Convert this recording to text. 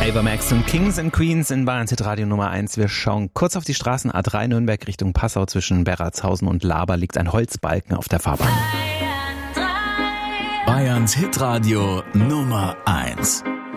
Ava Max und Kings and Queens in Bayerns Hitradio Nummer 1. Wir schauen kurz auf die Straßen A3 Nürnberg Richtung Passau. Zwischen Berratshausen und Laber liegt ein Holzbalken auf der Fahrbahn. Bayerns Hitradio Nummer 1.